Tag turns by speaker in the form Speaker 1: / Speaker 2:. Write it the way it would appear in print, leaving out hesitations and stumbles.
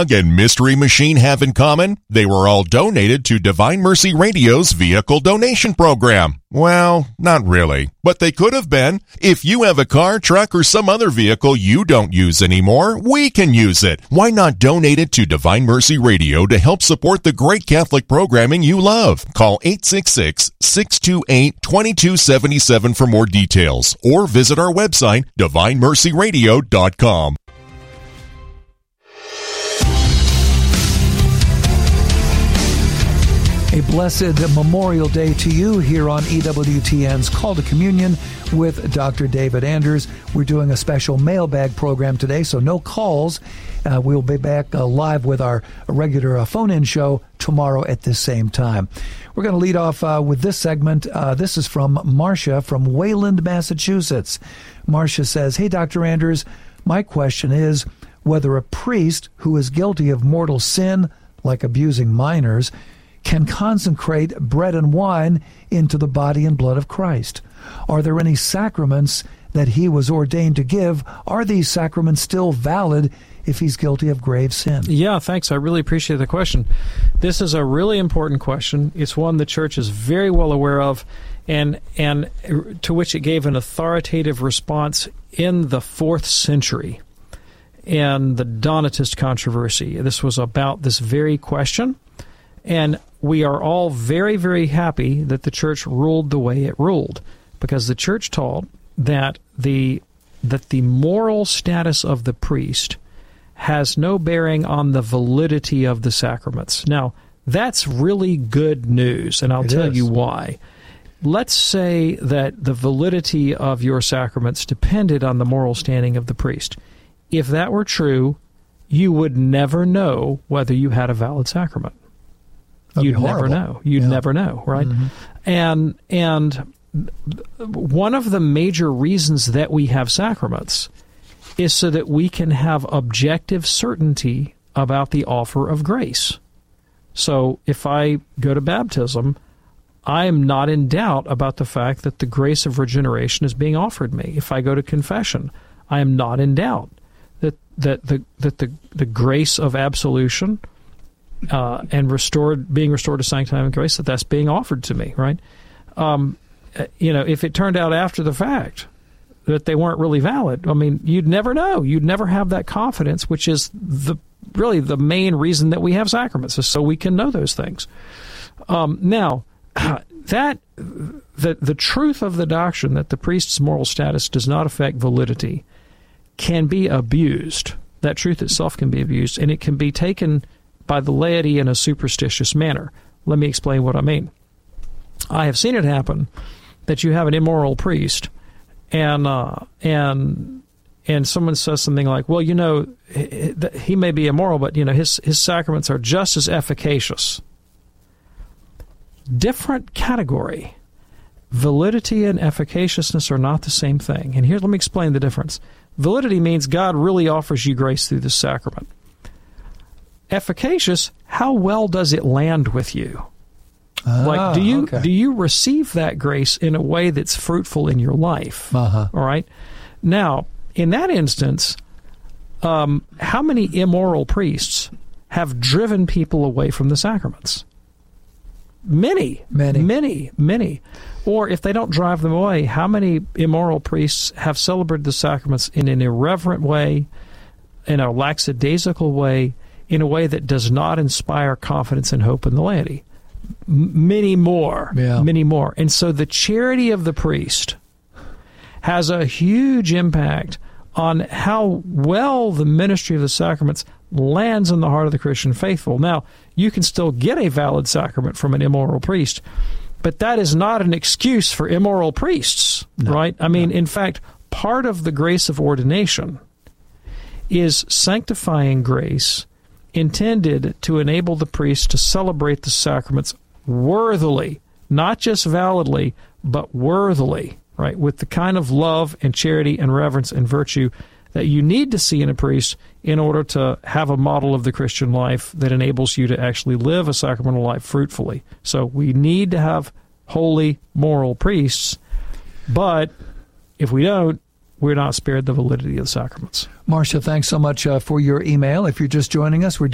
Speaker 1: Eggnog and Mystery Machine have in common? They were all donated to Divine Mercy Radio's vehicle donation program. Well, not really, but they could have been. If you have a car, truck, or some other vehicle you don't use anymore, we can use it. Why not donate it to Divine Mercy Radio to help support the great Catholic programming you love? Call 866-628-2277 for more details, or visit our website, divinemercyradio.com.
Speaker 2: A blessed Memorial Day to you here on EWTN's Call to Communion with Dr. David Anders. We're doing a special mailbag program today, so no calls. We'll be back live with our regular phone-in show tomorrow at this same time. We're going to lead off with this segment. This is from Marcia from Wayland, Massachusetts. Marcia says, "Hey, Dr. Anders, my question is whether a priest who is guilty of mortal sin, like abusing minors, can consecrate bread and wine into the body and blood of Christ. Are there any sacraments that he was ordained to give? Are these sacraments still valid if he's guilty of grave sin?"
Speaker 3: Yeah, thanks. I really appreciate the question. This is a really important question. It's one the Church is very well aware of, and to which it gave an authoritative response in the 4th century. And the Donatist controversy, this was about this very question. And we are all very, very happy that the Church ruled the way it ruled, because the Church taught that the moral status of the priest has no bearing on the validity of the sacraments. Now, that's really good news, and I'll tell you why. Let's say that the validity of your sacraments depended on the moral standing of the priest. If that were true, you would never know whether you had a valid sacrament. You'd never know. You'd never know, right? Mm-hmm. And one of the major reasons that we have sacraments is so that we can have objective certainty about the offer of grace. So if I go to baptism, I am not in doubt about the fact that the grace of regeneration is being offered me. If I go to confession, I am not in doubt that the grace of absolution and being restored to sanctity and grace, that's being offered to me, right? If it turned out after the fact that they weren't really valid, I mean, you'd never know. You'd never have that confidence, which is really the main reason that we have sacraments, is so we can know those things. Now, the truth of the doctrine that the priest's moral status does not affect validity can be abused. That truth itself can be abused, and it can be taken by the laity in a superstitious manner. Let me explain what I mean. I have seen it happen that you have an immoral priest, and someone says something like, "Well, he may be immoral, but his sacraments are just as efficacious." Different category. Validity and efficaciousness are not the same thing. And here, let me explain the difference. Validity means God really offers you grace through this sacrament. Efficacious, how well does it land with you? Do you receive that grace in a way that's fruitful in your life? All right. Now, in that instance, how many immoral priests have driven people away from the sacraments? Many. Or if they don't drive them away, how many immoral priests have celebrated the sacraments in an irreverent way, in a lackadaisical way, in a way that does not inspire confidence and hope in the laity? Many more. And so the charity of the priest has a huge impact on how well the ministry of the sacraments lands in the heart of the Christian faithful. Now, you can still get a valid sacrament from an immoral priest, but that is not an excuse for immoral priests, right? I mean, in fact, part of the grace of ordination is sanctifying grace intended to enable the priest to celebrate the sacraments worthily, not just validly, but worthily, right? With the kind of love and charity and reverence and virtue that you need to see in a priest in order to have a model of the Christian life that enables you to actually live a sacramental life fruitfully. So we need to have holy, moral priests, but if we don't, we're not spared the validity of the sacraments.
Speaker 2: Marcia, thanks so much for your email. If you're just joining us, we're